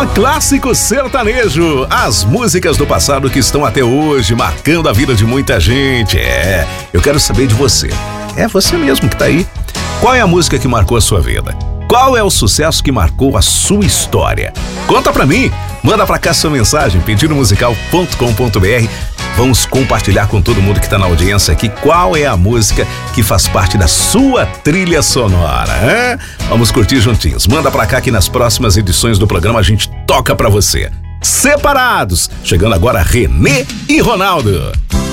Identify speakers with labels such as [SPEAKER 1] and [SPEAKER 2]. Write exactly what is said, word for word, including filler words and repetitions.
[SPEAKER 1] O clássico sertanejo, as músicas do passado que estão até hoje marcando a vida de muita gente. É, eu quero saber de você. É você mesmo que tá aí. Qual é a música que marcou a sua vida? Qual é o sucesso que marcou a sua história? Conta pra mim, manda pra cá sua mensagem, pedido musical ponto com ponto br. Vamos compartilhar com todo mundo que tá na audiência aqui qual é a música que faz parte da sua trilha sonora, hein? Vamos curtir juntinhos. Manda pra cá que nas próximas edições do programa a gente toca pra você. Separados, chegando agora Renê e Ronaldo.